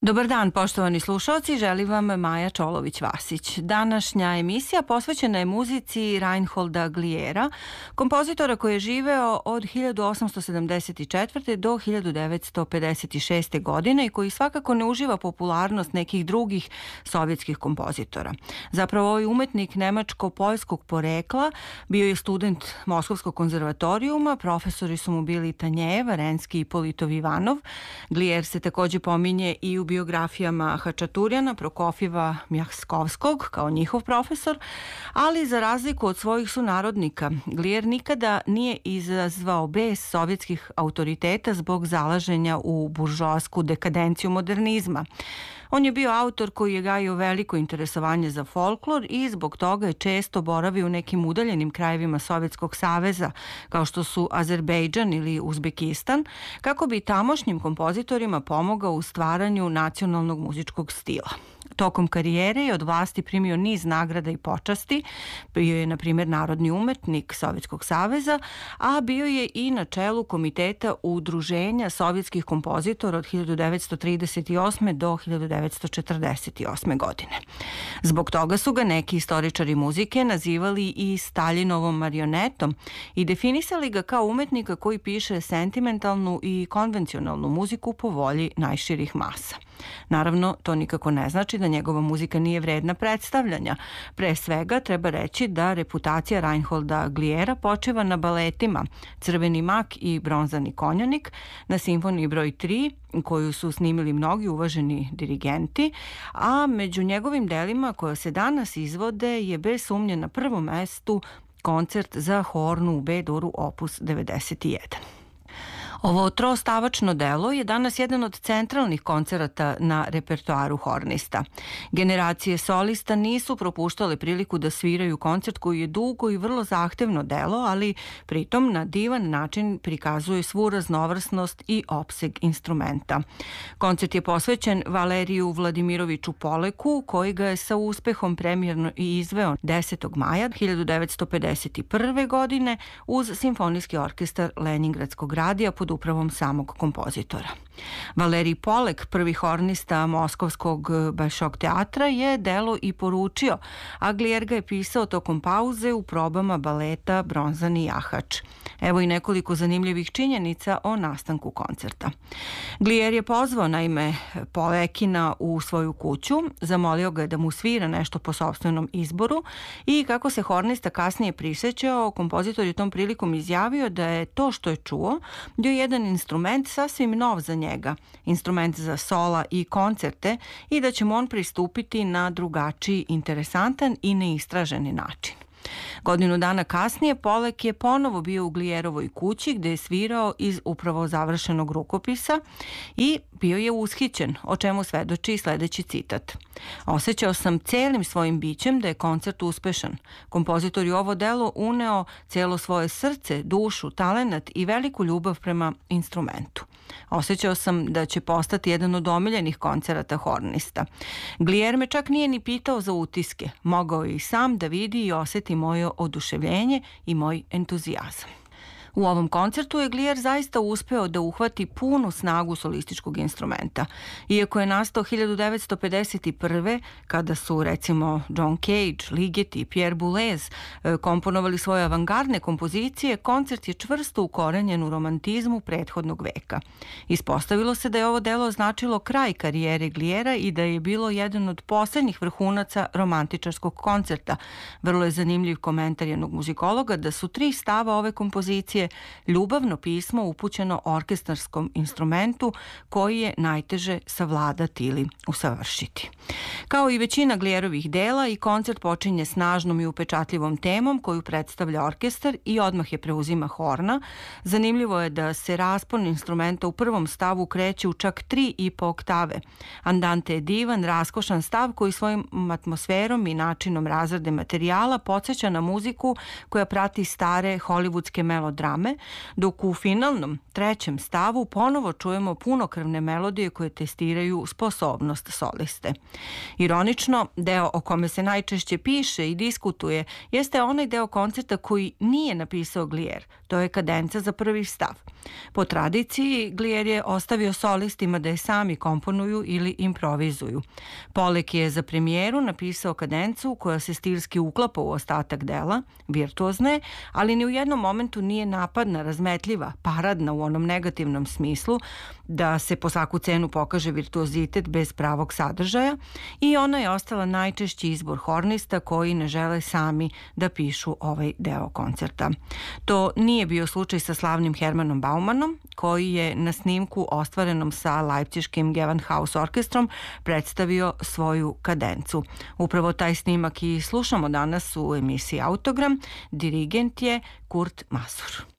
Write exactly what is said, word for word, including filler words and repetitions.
Dobar dan, poštovani slušalci, želim vam Maja Čolović-Vasić. Današnja emisija posvećena je muzici Reinholda Gliera, kompozitora koji je živeo od hiljadu osamsto sedamdeset četvrte. do hiljadu devetsto pedeset šeste. godine i koji svakako ne uživa popularnost nekih drugih sovjetskih kompozitora. Zapravo ovaj umetnik nemačko-poljskog porekla bio je student Moskovskog konzervatorijuma, profesori su mu bili Tanjejev, Renski i Politov Ivanov. Glier se takođe pominje i u biografijama Hačaturjana, Prokofjeva, Mjahskovskog kao njihov profesor, ali za razliku od svojih sunarodnika, Glier nikada nije izazvao bes sovjetskih autoriteta zbog zalaženja u buržoasku dekadenciju modernizma. On je bio autor koji je gajio veliko interesovanje za folklor i zbog toga je često boravio u nekim udaljenim krajevima Sovjetskog saveza, kao što su Azerbejdžan ili Uzbekistan, kako bi tamošnjim kompozitorima pomogao u stvaranju nacionalnog muzičkog stila. Tokom karijere je od vlasti primio niz nagrada i počasti, bio je, na primjer, narodni umetnik Sovjetskog saveza, a bio je i na čelu komiteta Udruženja sovjetskih kompozitora od hiljadu devetsto trideset osme. do hiljadu devetsto četrdeset osme. godine. Zbog toga su ga neki istoričari muzike nazivali i Staljinovom marionetom i definisali ga kao umetnika koji piše sentimentalnu i konvencionalnu muziku po volji najširih masa. Naravno, to nikako ne znači da njegova muzika nije vredna predstavljanja. Pre svega treba reći da reputacija Reinholda Gliera počeva na baletima Crveni mak i Bronzani konjanik, na simfoniji broj tri, koju su snimili mnogi uvaženi dirigenti, a među njegovim delima koja se danas izvode je bez sumnje na prvom mestu koncert za hornu u B-duru opus devedeset jedan. Ovo trostavačno delo je danas jedan od centralnih koncerata na repertoaru hornista. Generacije solista nisu propuštale priliku da sviraju koncert koji je dugo i vrlo zahtevno delo, ali pritom na divan način prikazuje svu raznovrsnost i opseg instrumenta. Koncert je posvećen Valeriju Vladimiroviću Poleku, koji ga je sa uspehom premijerno i izveo desetog maja hiljadu devetsto pedeset prve. godine uz Simfonijski orkestar Leningradskog radija pod upravom samog kompozitora. Valerij Polek, prvi hornista Moskovskog Bolšoj teatra, je delo i poručio, a Glier ga je pisao tokom pauze u probama baleta Bronzani jahač. Evo i nekoliko zanimljivih činjenica o nastanku koncerta. Glier je pozvao naime Polekina u svoju kuću, zamolio ga je da mu svira nešto po sopstvenom izboru i kako se hornista kasnije prisjećao, kompozitor je tom prilikom izjavio da je to što je čuo bio jedan instrument sasvim nov za njega, instrument za sola i koncerte i da će mu on pristupiti na drugačiji, interesantan i neistraženi način. Godinu dana kasnije Polek je ponovo bio u Glierovoj kući gde je svirao iz upravo završenog rukopisa i bio je ushićen, o čemu svedoči sledeći citat. Osjećao sam celim svojim bićem da je koncert uspešan. Kompozitor je ovo delo uneo celo svoje srce, dušu, talenat i veliku ljubav prema instrumentu. Osjećao sam da će postati jedan od omiljenih koncerata hornista. Glier me čak nije ni pitao za utiske. Mogao je i sam da vidi i osjeti moje oduševljenje i moj entuzijazam. U ovom koncertu je Glier zaista uspeo da uhvati punu snagu solističkog instrumenta. Iako je nastao hiljadu devetsto pedeset prve. kada su recimo John Cage, Ligeti i Pierre Boulez komponovali svoje avangardne kompozicije, koncert je čvrsto ukorenjen u romantizmu prethodnog veka. Ispostavilo se da je ovo delo značilo kraj karijere Gliera i da je bilo jedan od poslednjih vrhunaca romantičarskog koncerta. Vrlo je zanimljiv komentar jednog muzikologa da su tri stava ove kompozicije ljubavno pismo upućeno orkestarskom instrumentu koji je najteže savladati ili usavršiti. Kao i većina Glierovih dela, i koncert počinje snažnom i upečatljivom temom koju predstavlja orkestar i odmah je preuzima horna. Zanimljivo je da se raspon instrumenta u prvom stavu kreće u čak tri i po oktave. Andante je divan, raskošan stav koji svojim atmosferom i načinom razrade materijala podsjeća na muziku koja prati stare hollywoodske melodrame drame, dok u finalnom trećem stavu ponovo čujemo punokrvne melodije koje testiraju sposobnost soliste. Ironično, deo o kome se najčešće piše i diskutuje jeste onaj deo koncerta koji nije napisao Glier, to je kadenca za prvi stav. Po tradiciji, Glier je ostavio solistima da je sami komponuju ili improvizuju. Polek je za premijeru napisao kadencu koja se stilski uklapa u ostatak dela, virtuozne, ali ni u jednom momentu nije napadna, razmetljiva, paradna u onom negativnom smislu, da se po svaku cenu pokaže virtuozitet bez pravog sadržaja, i ona je ostala najčešći izbor hornista koji ne žele sami da pišu ovaj deo koncerta. To nije bio slučaj sa slavnim Hermanom Baumanom, koji je na snimku ostvarenom sa Leipziškim Gewandhaus orkestrom predstavio svoju kadencu. Upravo taj snimak i slušamo danas u emisiji Autogram. Dirigent je Kurt Masur.